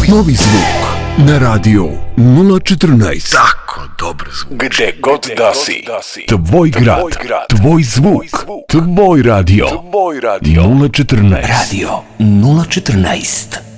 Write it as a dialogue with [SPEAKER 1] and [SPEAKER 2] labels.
[SPEAKER 1] Novi zvuk na radio 014.
[SPEAKER 2] Tako dobro zvuk.
[SPEAKER 3] Gde god da si.
[SPEAKER 1] Tvoj grad, tvoj zvuk, tvoj radio. 014.
[SPEAKER 4] Radio 014.